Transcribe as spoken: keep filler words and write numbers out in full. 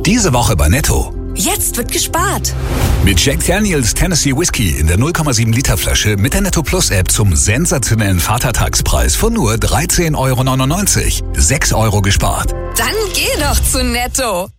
Diese Woche bei Netto. Jetzt wird gespart. Mit Jack Daniels Tennessee Whiskey in der null Komma sieben Liter Flasche mit der Netto Plus App zum sensationellen Vatertagspreis von nur dreizehn Euro neunundneunzig. sechs Euro gespart. Dann geh doch zu Netto.